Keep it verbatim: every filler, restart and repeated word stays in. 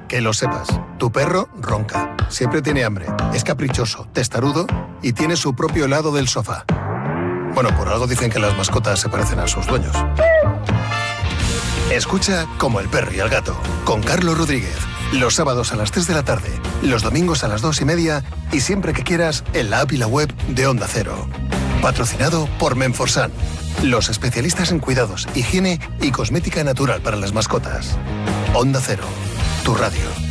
Que lo sepas, tu perro ronca, siempre tiene hambre, es caprichoso, testarudo y tiene su propio lado del sofá. Bueno, por algo dicen que las mascotas se parecen a sus dueños. Escucha Como el perro y el gato, con Carlos Rodríguez. Los sábados a las tres de la tarde, los domingos a las dos y media y siempre que quieras en la app y la web de Onda Cero. Patrocinado por Menforsan, los especialistas en cuidados, higiene y cosmética natural para las mascotas. Onda Cero, tu radio.